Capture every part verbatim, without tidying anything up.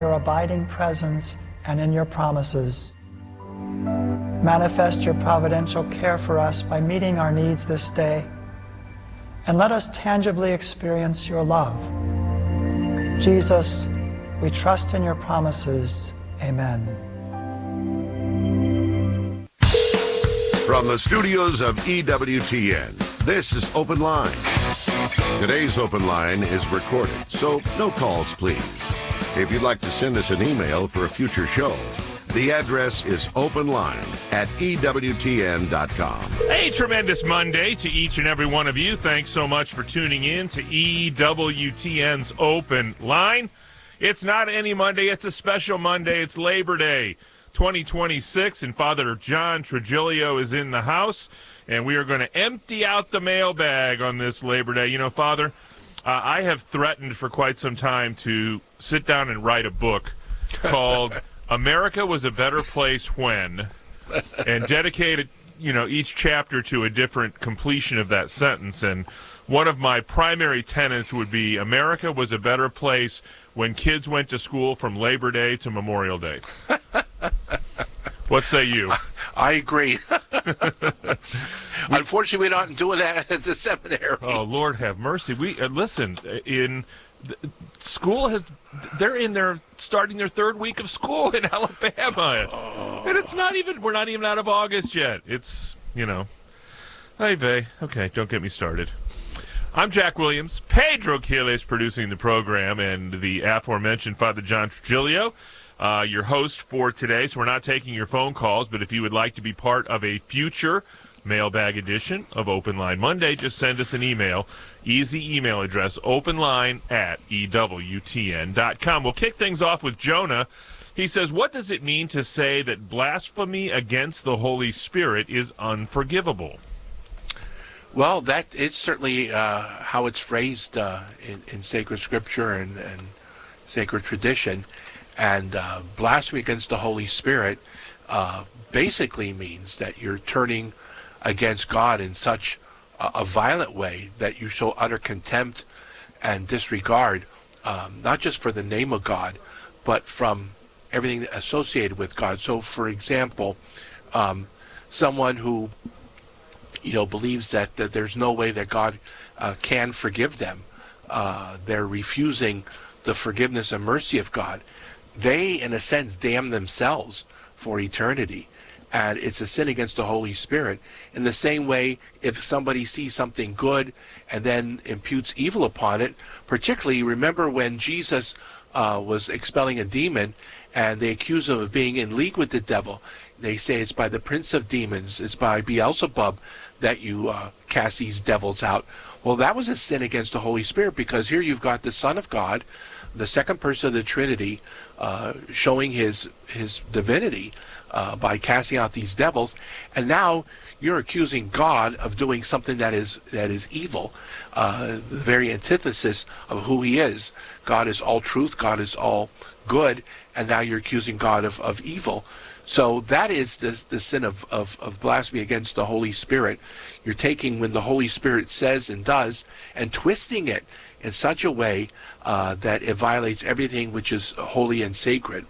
your abiding presence and in your promises. Manifest your providential care for us by meeting our needs this day, and let us tangibly experience your love. Jesus, we trust in your promises. Amen. From the studios of E W T N, this is Open Line. Today's Open Line is recorded, so no calls, please. If you'd like to send us an email for a future show, the address is openline at E W T N dot com. Hey, tremendous Monday to each and every one of you. Thanks so much for tuning in to E W T N's Open Line. It's not any Monday, it's a special Monday. It's Labor Day twenty twenty-six, and Father John Trigilio is in the house, and we are going to empty out the mailbag on this Labor Day. You know, Father, uh, I have threatened for quite some time to sit down and write a book called America Was a Better Place When, and dedicated, you know, each chapter to a different completion of that sentence. And one of my primary tenets would be America was a better place when kids went to school from Labor Day to Memorial Day. What say you? I agree. Unfortunately, we're not doing that at the seminary. Oh, Lord have mercy. We uh, listen, in the, school has, they're in their, starting their third week of school in Alabama. Oh. And it's not even, we're not even out of August yet. It's, you know, hey, vey. Okay, don't get me started. I'm Jack Williams. Pedro Quiles producing the program, and the aforementioned Father John Trigilio, uh, your host for today. So we're not taking your phone calls, but if you would like to be part of a future mailbag edition of Open Line Monday, just send us an email. Easy email address, openline at E W T N dot com. We'll kick things off with Jonah. He says, what does it mean to say that blasphemy against the Holy Spirit is unforgivable? Well, that is certainly uh, how it's phrased uh, in, in sacred scripture and, and sacred tradition. And uh, blasphemy against the Holy Spirit uh, basically means that you're turning against God in such a, a violent way that you show utter contempt and disregard, um, not just for the name of God, but from everything associated with God. So, for example, um, someone who you know, believes that, that there's no way that God uh, can forgive them. Uh, they're refusing the forgiveness and mercy of God. They, in a sense, damn themselves for eternity. And it's a sin against the Holy Spirit. In the same way, if somebody sees something good and then imputes evil upon it, particularly, remember when Jesus uh, was expelling a demon and they accuse him of being in league with the devil. They say it's by the prince of demons, it's by Beelzebub that you uh, cast these devils out. Well, that was a sin against the Holy Spirit, because here you've got the Son of God, the second person of the Trinity, uh, showing his his divinity uh, by casting out these devils, and now you're accusing God of doing something that is that is evil, uh, the very antithesis of who he is. God is all truth, God is all good, and now you're accusing God of, of evil. So that is the, the sin of, of, of blasphemy against the Holy Spirit. You're taking when the Holy Spirit says and does and twisting it in such a way uh, that it violates everything which is holy and sacred.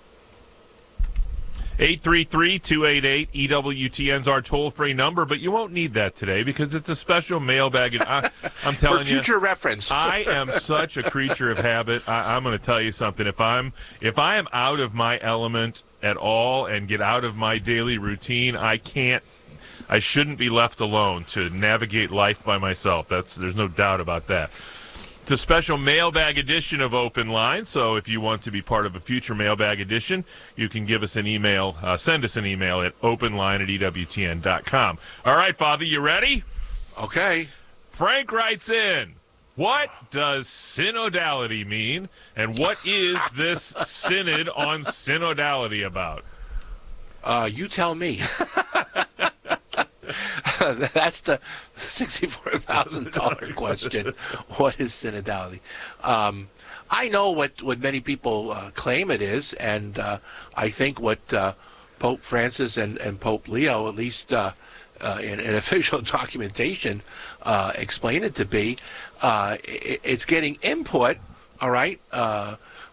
eight three three, two eight eight, E W T N's our toll-free number, but you won't need that today because it's a special mailbag. And I, I'm telling you, for future you, reference. I am such a creature of habit. I, I'm going to tell you something. If I'm if I am out of my element at all and get out of my daily routine, I can't. I shouldn't be left alone to navigate life by myself. That's there's no doubt about that. It's a special mailbag edition of Open Line, so if you want to be part of a future mailbag edition, you can give us an email, uh, send us an email at openline at E W T N dot com. All right, Father, you ready? Okay. Frank writes in, what does synodality mean, and what is this synod on synodality about? Uh, you tell me. That's the sixty-four thousand dollars question. What is synodality? Um, I know what, what many people uh, claim it is, and uh, I think what uh, Pope Francis and, and Pope Leo, at least uh, uh, in, in official documentation, uh, explain it to be. Uh, it, it's getting input, all right, uh,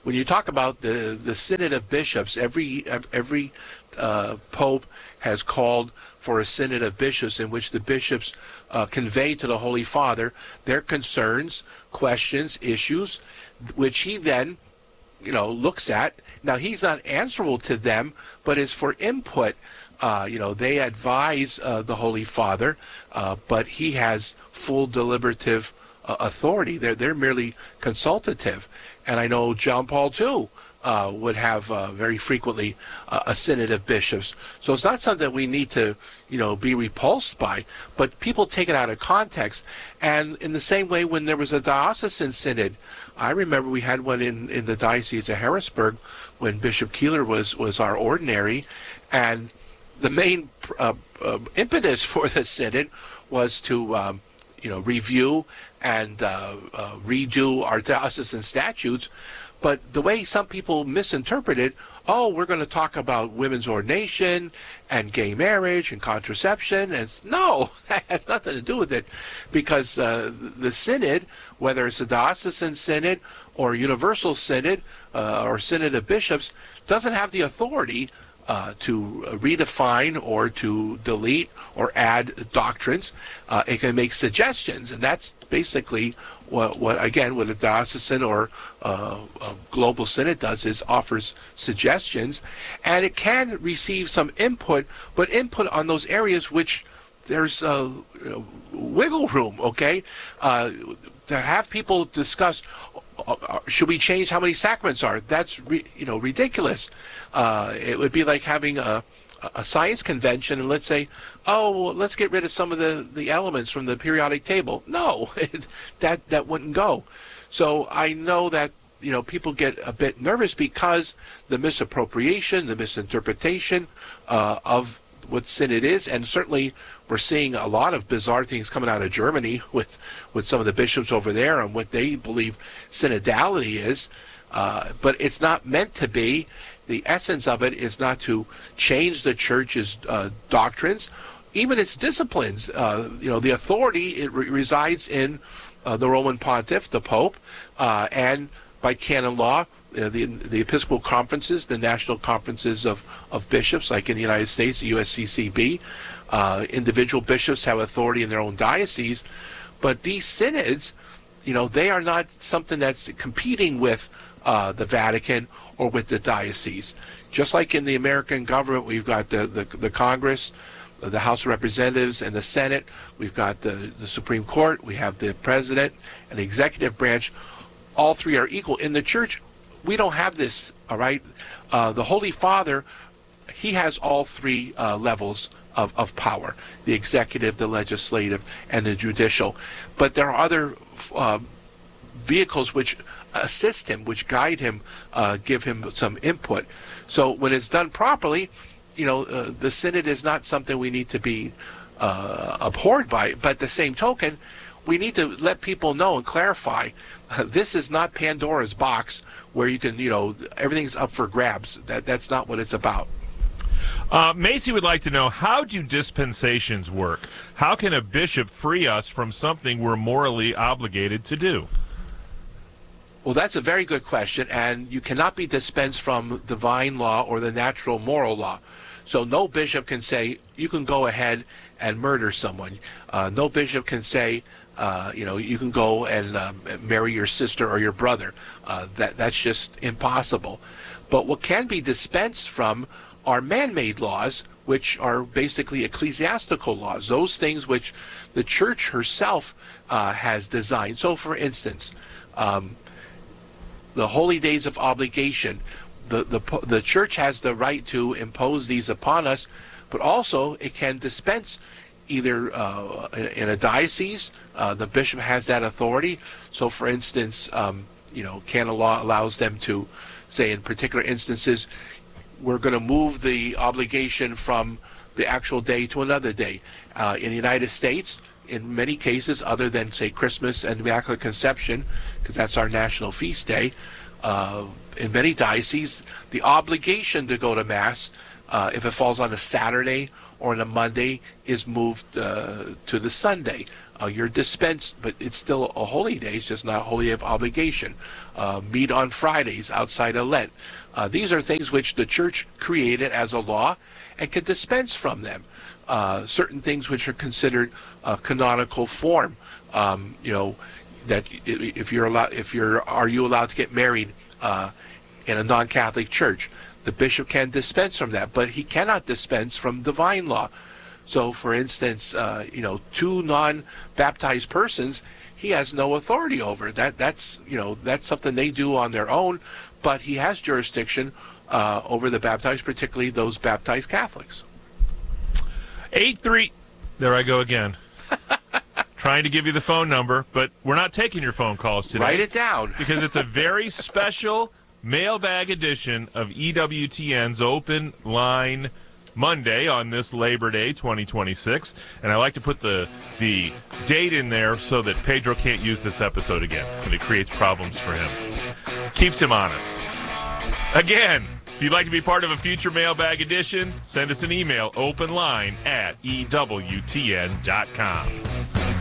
when you talk about the the synod of bishops, every every uh, pope has called for a synod of bishops in which the bishops uh, convey to the Holy Father their concerns, questions, issues, which he then, you know, looks at. Now, he's not answerable to them, but it's for input. Uh, you know, they advise uh, the Holy Father, uh, but he has full deliberative uh, authority. They're, they're merely consultative. And I know John Paul the Second uh, would have uh, very frequently uh, a synod of bishops. So it's not something that we need to, you know, be repulsed by, but people take it out of context. And in the same way, when there was a diocesan synod, I remember we had one in, in the Diocese of Harrisburg when Bishop Keeler was, was our ordinary, and the main uh, uh, impetus for the synod was to, um, you know, review and uh, uh, redo our diocesan statutes. But the way some people misinterpret it, oh, we're going to talk about women's ordination and gay marriage and contraception. And no, that has nothing to do with it, because uh, the synod, whether it's a diocesan synod or a universal synod uh, or synod of bishops, doesn't have the authority Uh, to redefine or to delete or add doctrines. Uh, it can make suggestions, and that's basically what, what again, what a diocesan or uh, a global synod does, is offers suggestions, and it can receive some input, but input on those areas which there's uh, you know, wiggle room, okay? Uh, to have people discuss, uh, should we change how many sacraments are? That's re, you know ridiculous. Uh, it would be like having a, a science convention and let's say, oh, let's get rid of some of the, the elements from the periodic table. No, that that wouldn't go. So I know that, you know, people get a bit nervous because the misappropriation, the misinterpretation uh, of what synod is, and certainly we're seeing a lot of bizarre things coming out of Germany with, with some of the bishops over there and what they believe synodality is. Uh, but it's not meant to be. The essence of it is not to change the church's uh, doctrines, even its disciplines. Uh, you know, the authority, it re- resides in uh, the Roman Pontiff, the Pope, uh, and by canon law, uh, the the Episcopal conferences, the national conferences of, of bishops, like in the United States, the U S C C B. Uh, individual bishops have authority in their own diocese, but these synods, you know, they are not something that's competing with uh, the Vatican or with the diocese. Just like in the American government, we've got the, the, the Congress, the House of Representatives, and the Senate. We've got the, the Supreme Court. We have the President and the executive branch. All three are equal. In the Church, we don't have this, all right? Uh, the Holy Father, he has all three uh, levels of, of power, the executive, the legislative, and the judicial. But there are other uh, vehicles which assist him, which guide him, uh, give him some input. So when it's done properly, you know, uh, the synod is not something we need to be uh, abhorred by. But at the same token, we need to let people know and clarify, uh, this is not Pandora's box where you can, you know, everything's up for grabs. That That's not what it's about. Uh, Macy would like to know, how do dispensations work? How can a bishop free us from something we're morally obligated to do? Well, that's a very good question, and you cannot be dispensed from divine law or the natural moral law. So no bishop can say, you can go ahead and murder someone. Uh, no bishop can say, uh, you know, you can go and um, marry your sister or your brother. Uh, that That's just impossible. But what can be dispensed from are man-made laws, which are basically ecclesiastical laws, those things which the church herself uh, has designed. So, for instance, um, the holy days of obligation, the, the the church has the right to impose these upon us, but also it can dispense either uh, in a diocese, uh, the bishop has that authority. So, for instance, um, you know, canon law allows them to say in particular instances, we're going to move the obligation from the actual day to another day. Uh, in the United States, in many cases, other than, say, Christmas and Immaculate Conception, because that's our national feast day, uh, in many dioceses, the obligation to go to Mass, uh, if it falls on a Saturday or on a Monday, is moved uh, to the Sunday. Uh, you're dispensed, but it's still a holy day. It's just not a holy day of obligation. Uh, meet on Fridays outside of Lent. Uh, these are things which the church created as a law and can dispense from them. Uh, certain things which are considered uh, canonical form. Um, you know, that if you're allowed, if you're, are you allowed to get married uh, in a non-Catholic church? The bishop can dispense from that, but he cannot dispense from divine law. So, for instance, uh, you know, two non-baptized persons, he has no authority over. That that's you know that's something they do on their own, but he has jurisdiction uh, over the baptized, particularly those baptized Catholics. Eight three. There I go again. Trying to give you the phone number, but we're not taking your phone calls today. Write it down because it's a very special mailbag edition of E W T N's Open Line Monday on this Labor Day twenty twenty-six, and I like to put the the date in there so that Pedro can't use this episode again, and it creates problems for him. Keeps him honest. Again, if you'd like to be part of a future mailbag edition, send us an email, openline at E W T N dot com.